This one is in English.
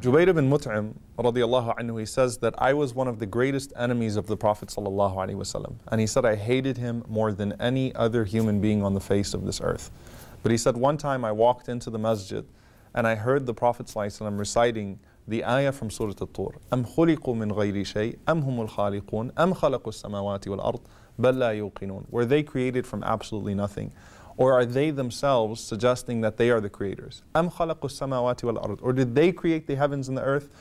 Jubayr ibn Mut'im radiallahu anhu, he says that I was one of the greatest enemies of the Prophet sallallahu alaihi wasallam. And he said I hated him more than any other human being on the face of this earth. But he said one time I walked into the masjid and I heard the Prophet sallallahu alaihi wasallam reciting the ayah from Surah At-Tur. أَمْ خُلِقُوا مِنْ غَيْرِ شَيْءٍ أَمْ هُمُ الْخَالِقُونَ أَمْ خَلَقُوا السَّمَاوَاتِ وَالْأَرْضِ بَلْ لَا يُوقِنُونَ. Were they created from absolutely nothing? Or are they themselves suggesting that they are the creators? أَمْ خَلَقُوا السَّمَاوَاتِ وَالْأَرْضِ. Or did they create the heavens and the earth?